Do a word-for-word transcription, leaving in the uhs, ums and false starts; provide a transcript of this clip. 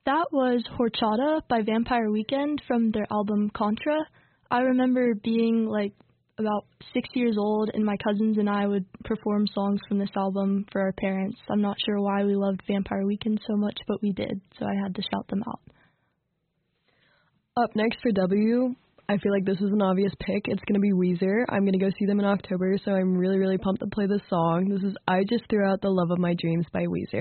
That was Horchata by Vampire Weekend from their album Contra. I remember being like about six years old, and my cousins and I would perform songs from this album for our parents. I'm not sure why we loved Vampire Weekend so much, but we did, so I had to shout them out. Up next for W, I feel like this is an obvious pick. It's going to be Weezer. I'm going to go see them in October, so I'm really, really pumped to play this song. This is I Just Threw Out the Love of My Dreams by Weezer.